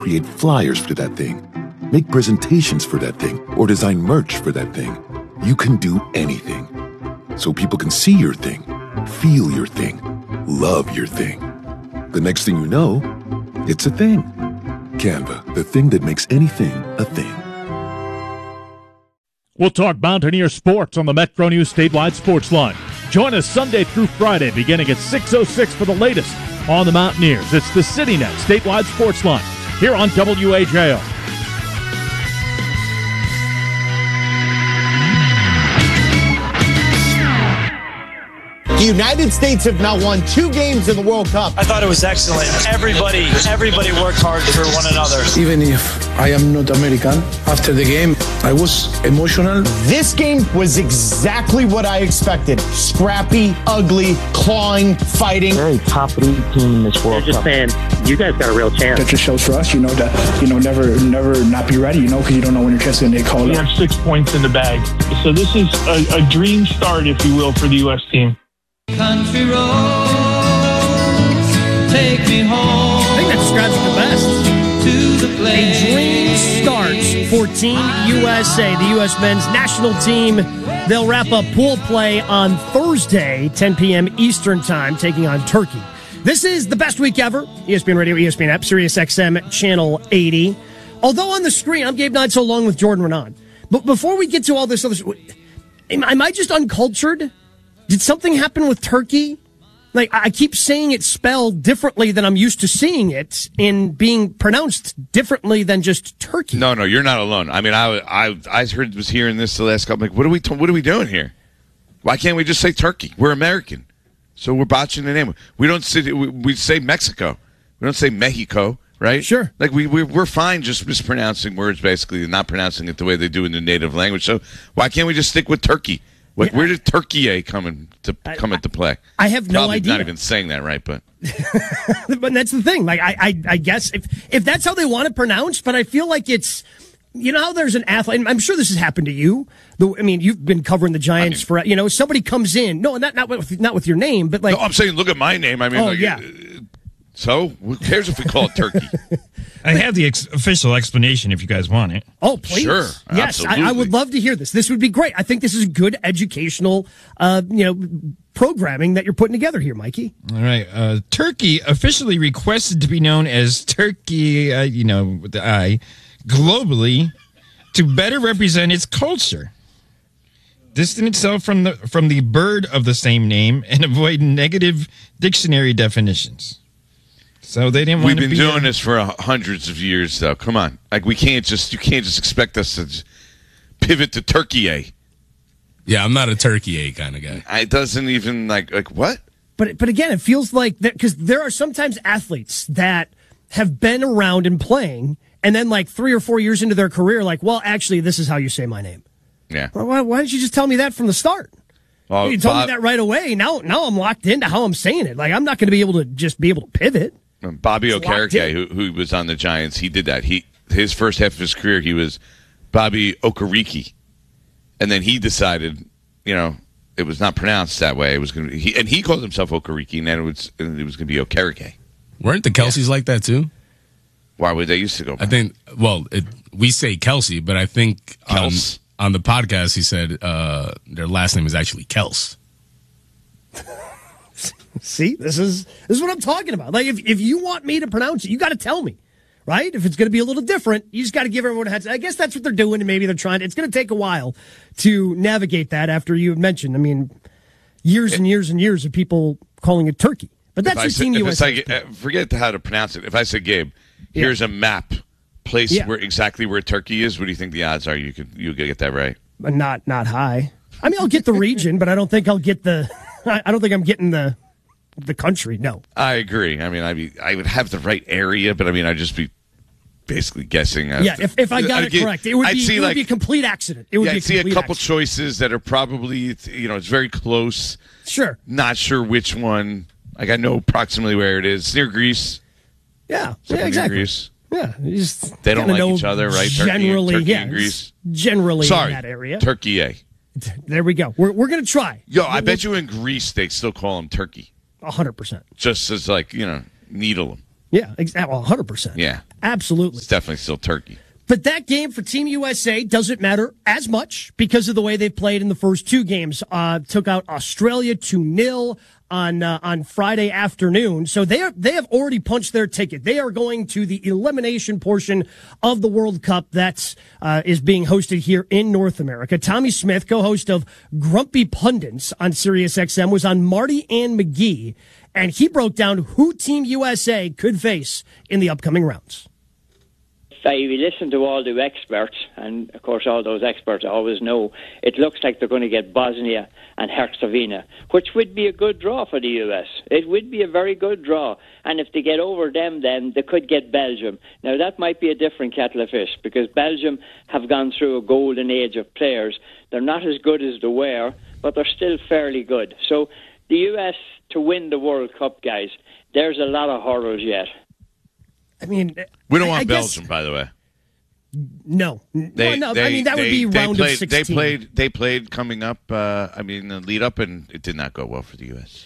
create flyers for that thing, make presentations for that thing, or design merch for that thing. You can do anything. So people can see your thing, feel your thing, love your thing. The next thing you know, it's a thing. Canva, the thing that makes anything a thing. We'll talk Mountaineer sports on the Metro News statewide sports line. Join us Sunday through Friday beginning at 6:06 for the latest on the Mountaineers. It's the CityNet statewide sports line here on WAJO. The United States have now won 2 games in the World Cup. I thought it was excellent. Everybody worked hard for one another. Even if I am not American, after the game, I was emotional. This game was exactly what I expected. Scrappy, ugly, clawing, fighting. Very top elite team in this World Cup. They're just saying, you guys got a real chance. That just shows for us, never not be ready, because you don't know when your chance is going to get called up. We have 6 points in the bag. So this is a dream start, if you will, for the U.S. team. Country roads, take me home. I think that describes it the best. To the place. A dream starts for Team USA, the U.S. men's national team. They'll wrap up pool play on Thursday, 10 p.m. Eastern Time, taking on Turkey. This is the best week ever. ESPN Radio, ESPN app, Sirius XM, Channel 80. Although on the screen, I'm Gabe Night so long with Jordan Renan. But before we get to all this other stuff, am I just uncultured? Did something happen with Turkey? Like, I keep saying it spelled differently than I'm used to seeing it and being pronounced differently than just Turkey. No, you're not alone. I mean, I heard was hearing this the last couple. Like, what are we doing here? Why can't we just say Turkey? We're American, so we're botching the name. We don't say we say Mexico. We don't say Mexico, right? Sure. Like we're fine just mispronouncing words basically and not pronouncing it the way they do in the native language. So why can't we just stick with Turkey? Where did Turkey come into play? I have no idea. Not even saying that right, but but that's the thing. Like I guess if that's how they want it pronounced, but I feel like it's how there's an athlete. And I'm sure this has happened to you. You've been covering the Giants for somebody comes in. No, not with your name, but like. No, I'm saying look at my name. I mean, yeah. So who cares if we call it Turkey? I have the official explanation if you guys want it. Oh, please. Sure. Yes, I would love to hear this. This would be great. I think this is good educational, programming that you're putting together here, Mikey. All right. Turkey officially requested to be known as Turkey, with the I, globally to better represent its culture. Distance itself from the bird of the same name and avoid negative dictionary definitions. So they didn't want to be... We've been doing this for hundreds of years, though. Come on. Like, you can't just expect us to just pivot to Turkey. Yeah, I'm not a Turkey kind of guy. It doesn't even, like what? But again, it feels like that because there are sometimes athletes that have been around and playing, and then like 3 or 4 years into their career, like, well, actually, this is how you say my name. Yeah. Well, why didn't you just tell me that from the start? Well, you told me that right away. Now I'm locked into how I'm saying it. Like, I'm not going to be able to pivot. Bobby Okereke, who was on the Giants, he did that. His first half of his career, he was Bobby Okereke, and then he decided, it was not pronounced that way. It was going to be, and he called himself Okereke, and then it was going to be Okereke. Weren't the Kelseys like that too? Why would they used to go back? I think. Well, we say Kelsey, but I think on the podcast he said their last name is actually Kels. See, this is what I'm talking about. Like, if you want me to pronounce it, you got to tell me, right? If it's going to be a little different, you just got to give everyone a heads. I guess that's what they're doing, and maybe they're trying. It's going to take a while to navigate that. After you mentioned, years and years and years of people calling it Turkey, but that's what Team USA. Forget how to pronounce it. If I said, Gabe, here's a map, place where exactly where Turkey is. What do you think the odds are you'll get that right? Not high. I'll get the region, but I don't think I'll get the. I don't think I'm getting the country. No, I agree. I would have the right area, but I'd just be basically guessing. If I got it correct, it would be a complete accident. It would be I'd see a couple choices that are probably it's very close. Sure, not sure which one. Like I know approximately where it is. It's near Greece. Yeah, exactly. Greece. Yeah, they don't like each other, right? Generally, Turkey and Greece. Generally, in that area. Turkey. There we go. We're going to try. Yo, I bet you in Greece they still call him Turkey. 100%. Just as needle him. Yeah, 100%. Yeah. Absolutely. It's definitely still Turkey. But that game for Team USA doesn't matter as much because of the way they played in the first two games. Took out Australia 2-0 on Friday afternoon. So they have already punched their ticket. They are going to the elimination portion of the World Cup that is being hosted here in North America. Tommy Smith, co-host of Grumpy Pundits on SiriusXM, was on Marty and McGee, and he broke down who Team USA could face in the upcoming rounds. We listen to all the experts, and of course all those experts always know it looks like they're going to get Bosnia and Herzegovina, which would be a good draw for the US. It would be a very good draw, and if they get over them, then they could get Belgium. Now that might be a different kettle of fish, because Belgium have gone through a golden age of players. They're not as good as they were, but they're still fairly good. So the US to win the World Cup, guys, there's a lot of hurdles yet. I mean, we don't want Belgium, by the way. No. That would be round of 16. They played coming up, the lead up, and it did not go well for the U.S.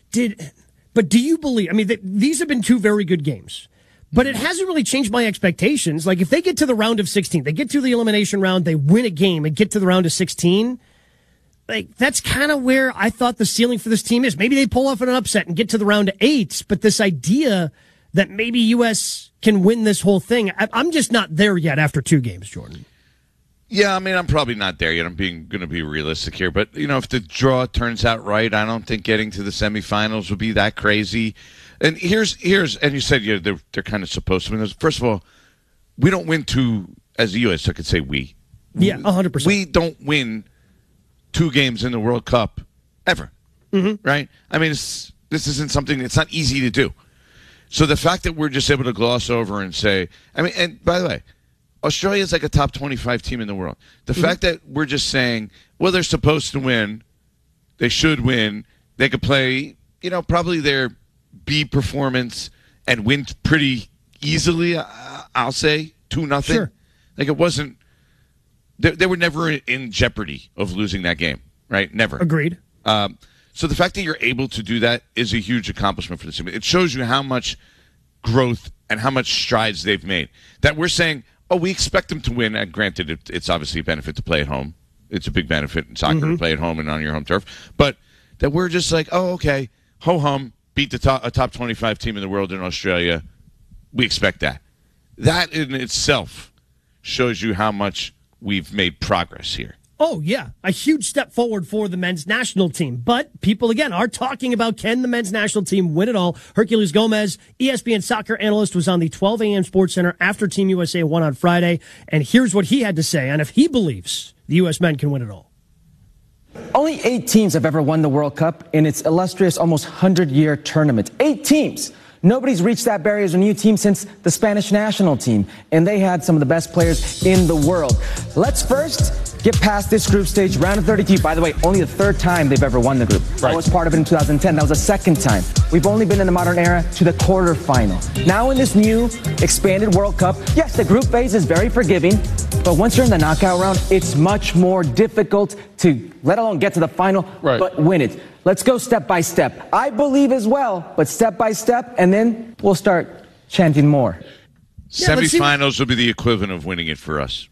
But do you believe, these have been two very good games, but it hasn't really changed my expectations. Like, if they get to the round of 16, they get to the elimination round, they win a game and get to the round of 16, like, that's kind of where I thought the ceiling for this team is. Maybe they pull off an upset and get to the round of 8, but this idea that maybe U.S. can win this whole thing, I'm just not there yet after 2 games, Jordan. Yeah, I'm probably not there yet. I'm going to be realistic here. But, if the draw turns out right, I don't think getting to the semifinals would be that crazy. And here's and you said they're kind of supposed to win. First of all, we don't win 2, as the U.S., I could say we. Yeah, 100%. We don't win 2 games in the World Cup ever, right? This isn't something, it's not easy to do. So the fact that we're just able to gloss over and say, and by the way, Australia is like a top 25 team in the world. The fact that we're just saying, well, they're supposed to win, they should win, they could play, probably their B performance and win pretty easily, I'll say, 2-0. Sure. Like, it wasn't, they were never in jeopardy of losing that game, right? Never. Agreed. So the fact that you're able to do that is a huge accomplishment for the team. It shows you how much growth and how much strides they've made. That we're saying, we expect them to win. And granted, it's obviously a benefit to play at home. It's a big benefit in soccer to play at home and on your home turf. But that we're just like, okay, ho-hum, beat a top 25 team in the world in Australia. We expect that. That in itself shows you how much we've made progress here. Oh, yeah. A huge step forward for the men's national team. But people, again, are talking about, can the men's national team win it all? Herculez Gomez, ESPN soccer analyst, was on the 12 a.m. Sports Center after Team USA won on Friday. And here's what he had to say on if he believes the U.S. men can win it all. Only 8 teams have ever won the World Cup in its illustrious almost 100-year tournament. 8 teams. Nobody's reached that barrier as a new team since the Spanish national team, and they had some of the best players in the world. Let's first get past this group stage, round of 32. By the way, only the 3rd time they've ever won the group. Right. I was part of it in 2010. That was the 2nd time. We've only been in the modern era to the quarterfinal. Now in this new expanded World Cup, yes, the group phase is very forgiving, but once you're in the knockout round, it's much more difficult to, let alone get to the final, but win it. Let's go step by step. I believe as well, but step by step, and then we'll start chanting more. Semifinals will be the equivalent of winning it for us.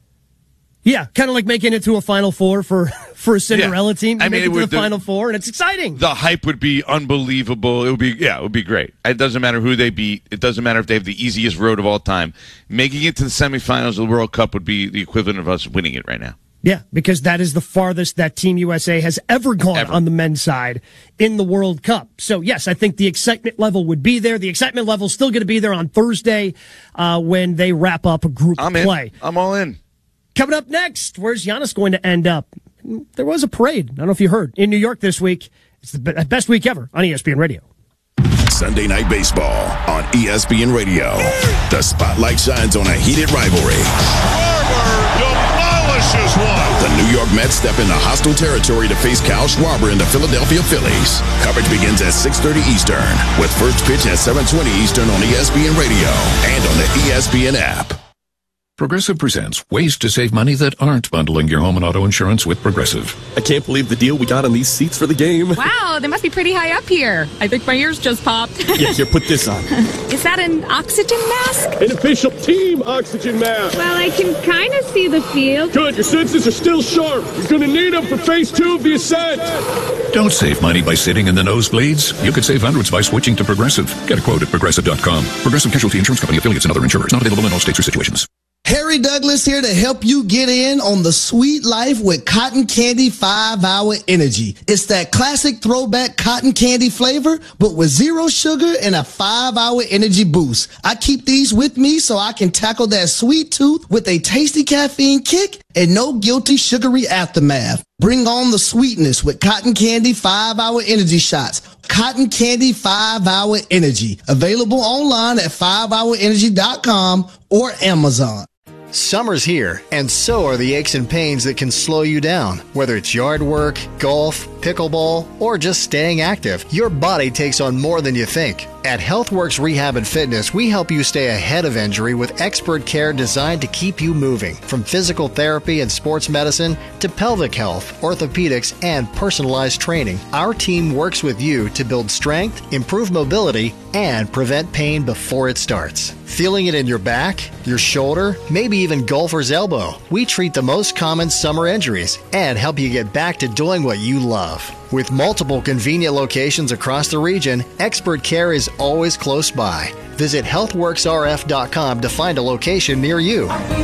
Yeah, kind of like making it to a Final Four for a Cinderella team. You make it to the Final Four, and it's exciting. The hype would be unbelievable. It would be great. It doesn't matter who they beat. It doesn't matter if they have the easiest road of all time. Making it to the semifinals of the World Cup would be the equivalent of us winning it right now. Yeah, because that is the farthest that Team USA has ever gone on the men's side in the World Cup. So, yes, I think the excitement level would be there. The excitement level is still going to be there on Thursday when they wrap up a group play. I'm all in. Coming up next, where's Giannis going to end up? There was a parade, I don't know if you heard, in New York this week. It's the best week ever on ESPN Radio. Sunday Night Baseball on ESPN Radio. The spotlight shines on a heated rivalry. Demolishes one. The New York Mets step into hostile territory to face Kyle Schwarber and the Philadelphia Phillies. Coverage begins at 6:30 Eastern, with first pitch at 7:20 Eastern on ESPN Radio and on the ESPN app. Progressive presents ways to save money that aren't bundling your home and auto insurance with Progressive. I can't believe the deal we got on these seats for the game. Wow, they must be pretty high up here. I think my ears just popped. Yeah, here, put this on. Is that an oxygen mask? An official team oxygen mask. Well, I can kind of see the field. Good, your senses are still sharp. You're going to need them for phase 2 of the ascent. Don't save money by sitting in the nosebleeds. You could save hundreds by switching to Progressive. Get a quote at Progressive.com. Progressive Casualty Insurance Company, affiliates, and other insurers. Not available in all states or situations. Harry Douglas here to help you get in on the sweet life with Cotton Candy 5-Hour Energy. It's that classic throwback cotton candy flavor, but with 0 sugar and a 5-hour energy boost. I keep these with me so I can tackle that sweet tooth with a tasty caffeine kick and no guilty sugary aftermath. Bring on the sweetness with Cotton Candy 5-Hour Energy Shots. Cotton Candy 5-Hour Energy. Available online at 5hourenergy.com or Amazon. Summer's here, and so are the aches and pains that can slow you down. Whether it's yard work, golf, pickleball, or just staying active, your body takes on more than you think. At HealthWorks Rehab and Fitness, we help you stay ahead of injury with expert care designed to keep you moving. From physical therapy and sports medicine to pelvic health, orthopedics, and personalized training, our team works with you to build strength, improve mobility, and prevent pain before it starts. Feeling it in your back, your shoulder, maybe even golfer's elbow? We treat the most common summer injuries and help you get back to doing what you love. With multiple convenient locations across the region, expert care is always close by. Visit healthworksrf.com to find a location near you.